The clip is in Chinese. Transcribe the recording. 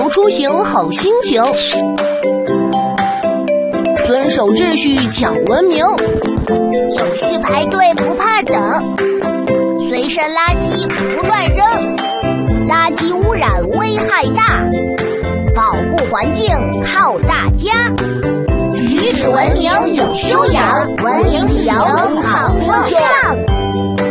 劳出行好心情，遵守秩序讲文明， 有序排队不怕等，随身垃圾不乱扔，垃圾污染危害大，保护环境靠大家。举止文明有修养，文明理由好风尚。